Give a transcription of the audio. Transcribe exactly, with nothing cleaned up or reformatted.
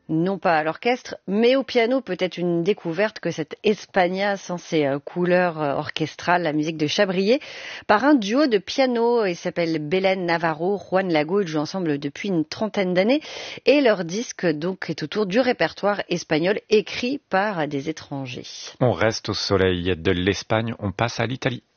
Non pas à l'orchestre, mais au piano, peut-être une découverte que cette España sans ses euh, couleurs euh, orchestrales, la musique de Chabrier, par un duo de piano. Ils s'appellent Belén Navarro, Juan Lago. Ils jouent ensemble depuis une trentaine d'années et leur disque donc est autour du répertoire espagnol écrit par des étrangers. On reste au soleil de l'Espagne, on passe à l'Italie.